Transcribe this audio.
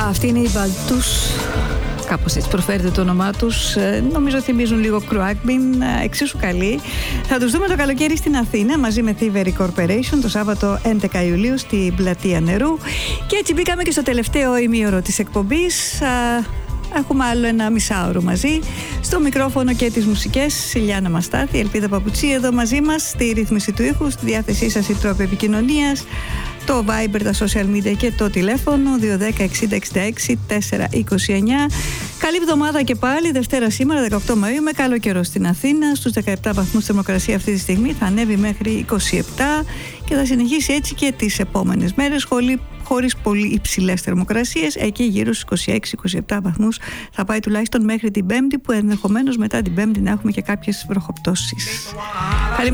Αυτή είναι η Μπαλτούς, κάπως έτσι προφέρεται το όνομά τους. Νομίζω θυμίζουν λίγο Κρουάκμπιν, εξίσου καλή. Θα τους δούμε το καλοκαίρι στην Αθήνα μαζί με Thievery Corporation το Σάββατο 11 Ιουλίου στην Πλατεία Νερού. Και έτσι μπήκαμε και στο τελευταίο ημίωρο της εκπομπής. Έχουμε άλλο ένα μισάωρο μαζί. Στο μικρόφωνο και τις μουσικές Σιλιάνα Μαστάθη, Ελπίδα Παπουτσί εδώ μαζί μας, στη ρύθμιση του ήχου, στη διάθεσή σας οι τρόποι επικοινωνίας, το Viber, τα social media και το τηλέφωνο 210 60 66 429. Καλή εβδομάδα και πάλι, Δευτέρα σήμερα 18 Μαΐου με καλό καιρό στην Αθήνα. Στους 17 βαθμούς θερμοκρασία αυτή τη στιγμή, θα ανέβει μέχρι 27 και θα συνεχίσει έτσι και τις επόμενες μέρες χωρίς πολύ υψηλές θερμοκρασίες. Εκεί γύρω στους 26-27 βαθμούς θα πάει τουλάχιστον μέχρι την Πέμπτη, που ενδεχομένως μετά την Πέμπτη να έχουμε και κάποιες βροχοπτώσεις.